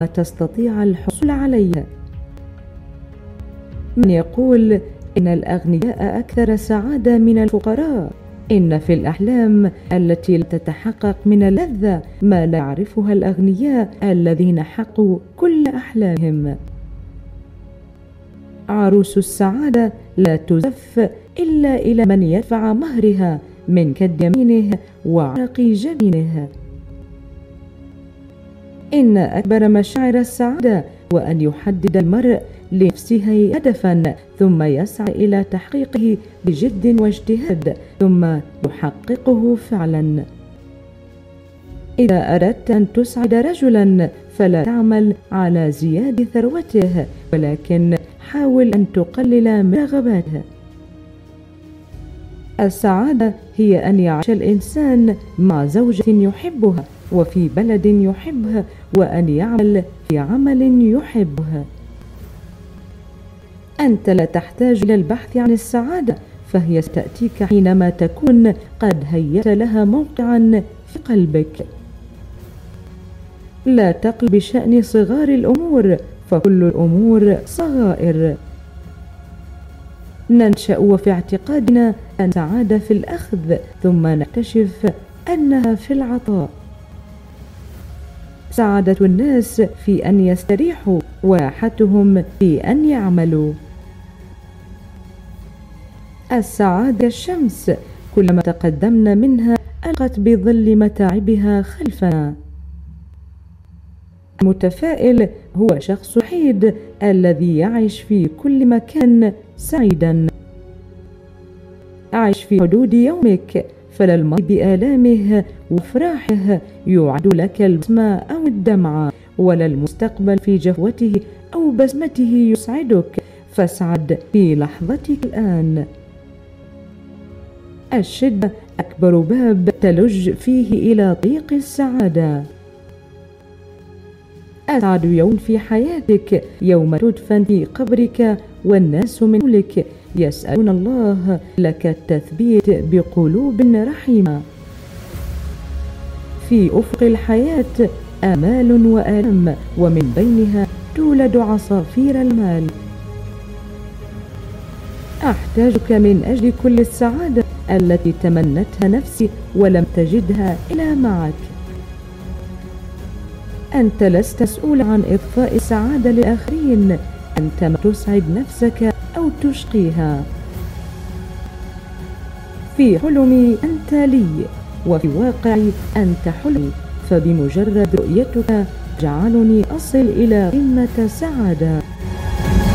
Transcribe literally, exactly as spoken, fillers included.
تستطيع الحصول عليها. من يقول إن الأغنياء أكثر سعادة من الفقراء؟ إن في الأحلام التي لا تتحقق من اللذة ما لا يعرفها الأغنياء الذين حققوا كل أحلامهم. عروس السعادة لا تزف إلا إلى من يدفع مهرها من كد يمينه وعرق جبينه. إن أكبر مشاعر السعادة هو أن يحدد المرء لنفسه هدفا ثم يسعى إلى تحقيقه بجد واجتهاد ثم يحققه فعلا. إذا أردت أن تسعد رجلا فلا تعمل على زيادة ثروته، ولكن حاول أن تقلل من رغباته. السعادة هي أن يعيش الإنسان مع زوجة يحبها وفي بلد يحبها وأن يعمل في عمل يحبها. أنت لا تحتاج إلى البحث عن السعادة، فهي ستأتيك حينما تكون قد هيأت لها موقعا في قلبك. لا تقل بشأن صغار الأمور، فكل الأمور صغائر. ننشأ وفي اعتقادنا أن السعادة في الأخذ، ثم نكتشف أنها في العطاء. سعادة الناس في أن يستريحوا وراحتهم في أن يعملوا. السعادة الشمس، كلما تقدمنا منها ألقت بظل متاعبها خلفنا. المتفائل هو شخص وحيد الذي يعيش في كل مكان سعيدا. عيش في حدود يومك، فلا الماضي بآلامه وفراحه يعد لك البسمة أو الدمعة، ولا المستقبل في جفوته أو بسمته يسعدك، فاسعد في لحظتك الآن. الشدة أكبر باب تلج فيه إلى طريق السعادة. أسعد يوم في حياتك يوم تدفن في قبرك والناس من حولك يسألون الله لك التثبيت بقلوب رحيمة. في أفق الحياة آمال وآلام، ومن بينها تولد عصافير المال. أحتاجك من أجل كل السعادة التي تمنتها نفسي ولم تجدها إلا معك. أنت لست مسؤول عن إضفاء السعادة للآخرين، أنت ما تسعد نفسك أو تشقيها. في حلمي أنت لي، وفي واقعي أنت حلمي، فبمجرد رؤيتك جعلني أصل إلى قمة سعادة.